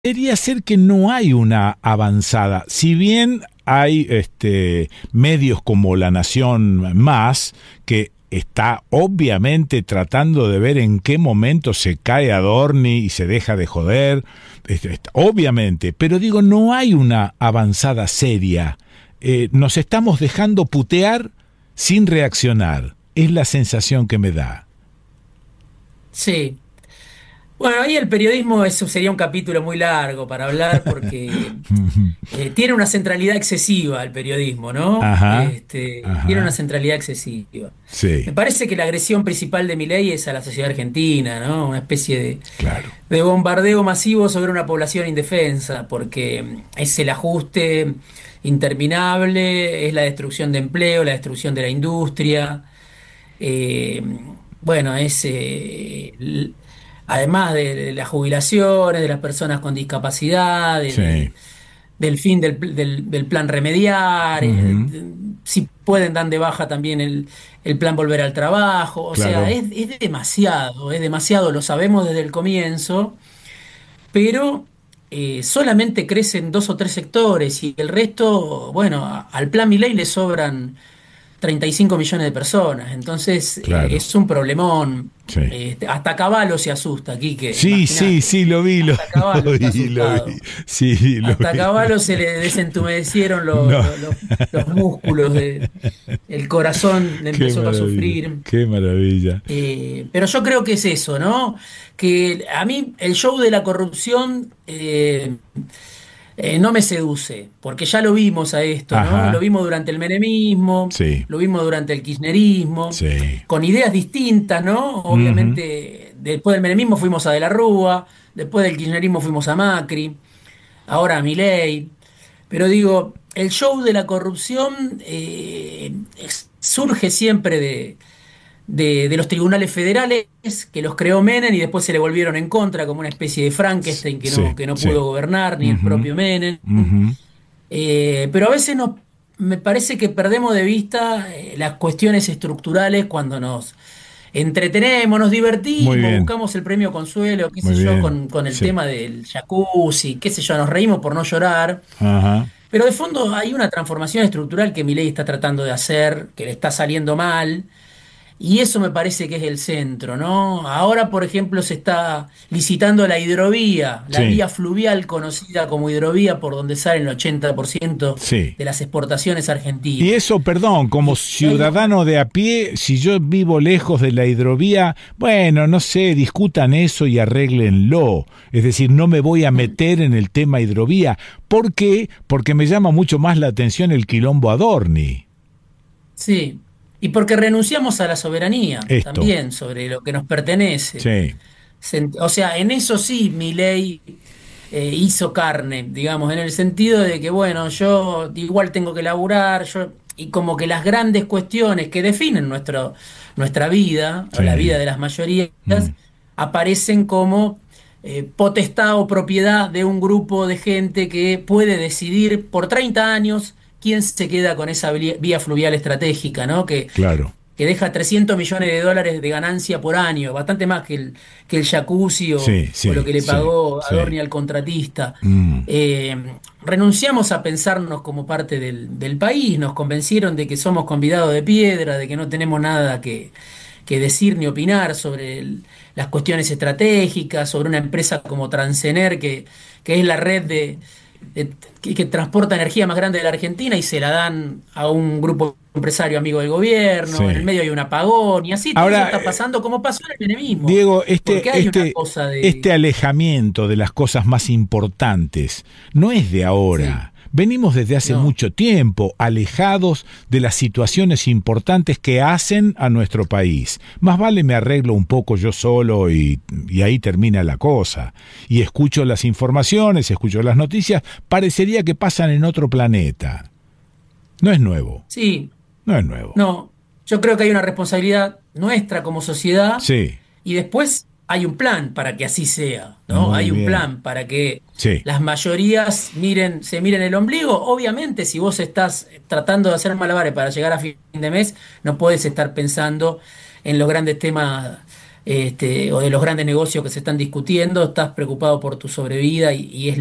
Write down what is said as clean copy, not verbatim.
Debería ser que no hay una avanzada. Si bien hay medios como La Nación Más, que está obviamente tratando de ver en qué momento se cae Adorni y se deja de joder, obviamente, pero digo, no hay una avanzada seria. Nos estamos dejando putear sin reaccionar. Es la sensación que me da. Sí. Bueno, ahí el periodismo, eso sería un capítulo muy largo para hablar porque tiene una centralidad excesiva el periodismo, ¿no? Ajá, Tiene una ajá, centralidad excesiva. Me sí, parece que la agresión principal de Milei es a la sociedad argentina, ¿no? Una especie claro, de bombardeo masivo sobre una población indefensa, porque es el ajuste interminable, es la destrucción de empleo, la destrucción de la industria. Eh, bueno, además de las jubilaciones, de las personas con discapacidad, sí, del fin del plan remediar, ujú, si pueden dan de baja también el plan volver al trabajo. O sea, claro. es demasiado, lo sabemos desde el comienzo, pero solamente crecen dos o tres sectores y el resto, bueno, al plan Milei le sobran 35 millones de personas. Entonces, Claro, es un problemón. sí. Hasta Caballo se asusta, Quique, Sí, sí, imagínate. sí, lo vi, Hasta Caballo lo está vi, lo vi. asustado. Sí, lo Hasta vi. Caballo se le desentumecieron No. los músculos, el corazón le Qué empezó a maravilla, sufrir. qué maravilla. Pero yo creo que es eso, ¿no? Que a mí el show de la corrupción no me seduce, porque ya lo vimos a esto, ¿no? Lo Ajá, vimos durante el menemismo, sí, lo vimos durante el kirchnerismo, sí. con ideas distintas, ¿no? Ujú. Obviamente, después del menemismo fuimos a De la Rúa, después del kirchnerismo fuimos a Macri, ahora a Milei. Pero digo, el show de la corrupción surge siempre de los tribunales federales que los creó Menem y después se le volvieron en contra como una especie de Frankenstein Sí, que no sí. pudo gobernar, ni el Ujú, propio Menem. ujú. Pero a veces me parece que perdemos de vista las cuestiones estructurales cuando nos entretenemos, nos Muy divertimos, bien, buscamos el premio consuelo, qué sé muy yo, bien. con el Sí. tema del jacuzzi, qué sé yo, nos reímos por no llorar. Ajá. Pero de fondo hay una transformación estructural que Milei está tratando de hacer, que le está saliendo mal, y eso me parece que es el centro, ¿no? Ahora, por ejemplo, se está licitando la hidrovía, la Sí, vía fluvial conocida como hidrovía, por donde salen el 80% sí. de las exportaciones Y argentinas. eso, perdón, como Y hay un- ciudadano de a pie, si yo vivo lejos de la hidrovía, bueno, no sé, discutan eso y arréglenlo. Es decir, no me voy a meter en el tema hidrovía. ¿Por qué? Porque me llama mucho más la atención el quilombo Adorni. sí, y porque renunciamos a la soberanía Esto. también sobre lo que nos pertenece. Sí, O sea, en eso sí, Milei hizo carne, digamos, en el sentido de que, bueno, yo igual tengo que laburar, y como que las grandes cuestiones que definen nuestra vida, o la vida sí. de las mayorías, Mm, aparecen como potestad o propiedad de un grupo de gente que puede decidir por 30 años quién se queda con esa vía fluvial estratégica, ¿no? claro. Que deja 300 millones de dólares de ganancia por año, bastante más que el jacuzzi Sí, o lo sí, que le sí, pagó sí. Adorni al contratista. Mm, Eh, Renunciamos a pensarnos como parte del país, nos convencieron de que somos convidados de piedra, de que no tenemos nada que decir ni opinar sobre las cuestiones estratégicas, sobre una empresa como Transener, que es la red que transporta energía más grande de la Argentina y se la dan a un grupo empresario amigo del gobierno, en el sí. medio hay un apagón y así todo eso Ahora, está pasando como pasó en el menemismo, Diego, porque hay una cosa este de... alejamiento de las cosas más importantes no es de Sí, ahora. Venimos desde hace no, mucho tiempo alejados de las situaciones importantes que hacen a nuestro país. Más vale me arreglo un poco yo solo y ahí termina la cosa. Y escucho las informaciones, escucho las noticias, parecería que pasan en otro planeta. No es nuevo, sí, no es nuevo. no, yo creo que hay una responsabilidad nuestra como sociedad Sí, y después hay un plan para que así sea, ¿no? muy Hay un bien. plan para que Sí, las mayorías se miren el ombligo. Obviamente, si vos estás tratando de hacer malabares para llegar a fin de mes, no puedes estar pensando en los grandes temas o de los grandes negocios que se están discutiendo, estás preocupado por tu sobrevida y es